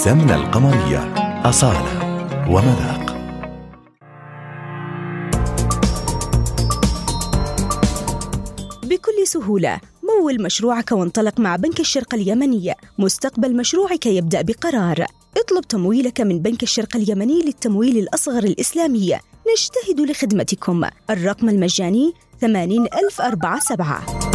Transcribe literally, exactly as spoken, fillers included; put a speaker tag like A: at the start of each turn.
A: السمنة القمرية أصالة ومذاق.
B: بكل سهولة مول مشروعك وانطلق مع بنك الشرق اليمني. مستقبل مشروعك يبدأ بقرار. اطلب تمويلك من بنك الشرق اليمني للتمويل الأصغر الإسلامي. نجتهد لخدمتكم. الرقم المجاني ثمانين ألف وأربعة وسبعين.